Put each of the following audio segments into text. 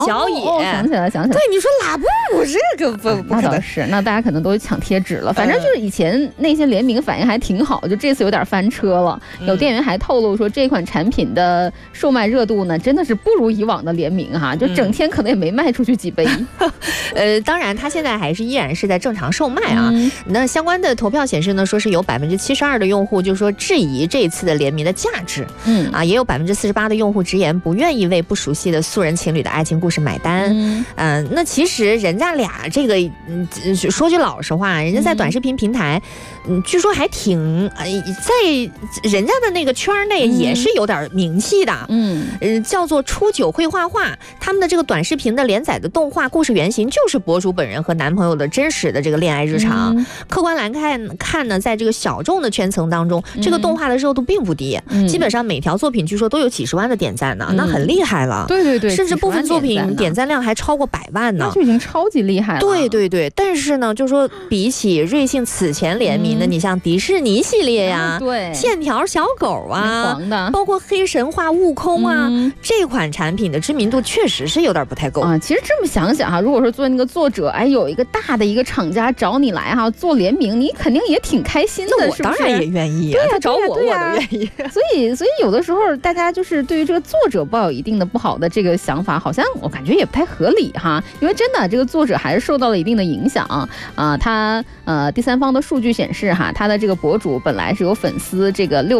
角野。 想起来。 对，你说拉布这个不可能是，那大家可能都抢贴纸了。反正就是以前那些联名反应还挺好，就这次有点翻车了。有店员还透露说，这款产品的售卖热度呢，真的是不如以往的联名哈，就整天可能也没卖出去几杯。 当然，它现在依然是在正常售卖啊。那相关的投票显示呢，说是有72%的用户就说质疑这一次的联名的价值。也有48%的用户直言不愿意为不熟悉的素人情侣的爱情故事买单。那其实人家俩这个，说句老实话，人家在短视频平台，据说还挺在人家的那个圈内也是有点名气的。叫做初九会画画，他们的这个短视频的连载的动画故事原型就是博主本人和男朋友的真实的这个恋爱日常。客观来看呢，在这个小众的圈层当中，这个动画的热度并不低，基本上每条作品据说都有几十万的点赞呢，那很厉害了。 对， 甚至部分作品点赞量还超过100万呢， 那就已经超级厉害了。 对，但是呢，就说比起瑞幸此前联名的，你像迪士尼系列呀， 对， 线条小狗啊， 黄的， 包括黑神话悟空啊，这款产品的知名度确实是有点不太够啊。其实这么想想哈，如果说作为那个作者，有一个大的一个厂家找你来哈做联名，你肯定也挺开心的。 那我当然也愿意啊，他找我都愿意。 所以有的时候大家就是对于这个作者抱有一定的不好的这个想法，好像我感觉也不太合理哈。因为真的这个作者还是受到了一定的影响啊。他第三方的数据显示哈，他的这个博主本来是有粉丝这个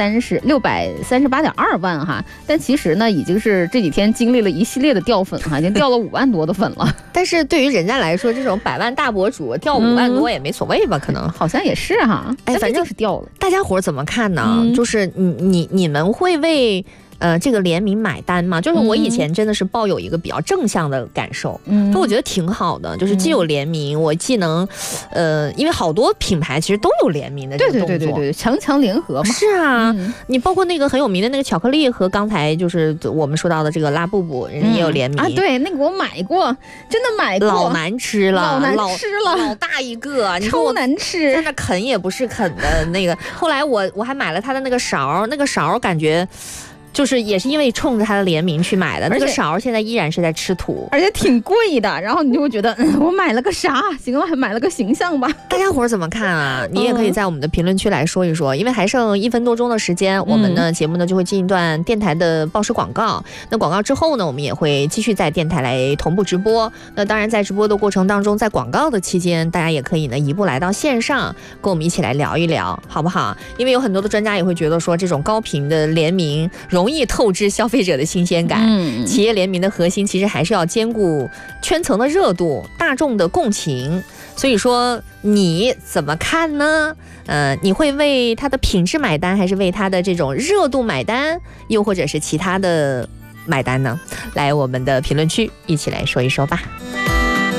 638.2万哈，但其实呢已经是这几天经历了一系列的掉粉哈，已经掉了5万多的粉了。 但是对于人家来说，这种100万大博主掉5万多也没所谓吧？可能好像也是哈，反正是掉了。 大家伙怎么看呢？就是你们会为这个联名买单嘛，就是我以前真的是抱有一个比较正向的感受，我觉得挺好的，就是既有联名，我既能，因为好多品牌其实都有联名的这个动作， 对，强联合嘛。 是啊，你包括那个很有名的那个巧克力和刚才就是我们说到的这个拉布布，人家也有联名啊，对，那个我买过，真的买过， 老难吃了，老大一个， 超难吃， 在那啃也不是啃的那个。后来我还买了他的那个勺，感觉。就是也是因为冲着它的联名去买的，那个勺现在依然是在吃土， 而且挺贵的。然后你就会觉得，我买了个啥？行了，还买了个形象吧。 大家伙怎么看啊？你也可以在我们的评论区来说一说，因为还剩1分多钟的时间，我们呢节目呢就会进一段电台的报时广告。那广告之后呢，我们也会继续在电台来同步直播。那当然，在直播的过程当中，在广告的期间，大家也可以呢移步来到线上，跟我们一起来聊一聊，好不好？因为有很多的专家也会觉得说，这种高频的联名容易透支消费者的新鲜感。企业联名的核心其实还是要兼顾圈层的热度、大众的共情。所以说你怎么看呢？你会为它的品质买单，还是为它的这种热度买单，又或者是其他的买单呢？来我们的评论区一起来说一说吧。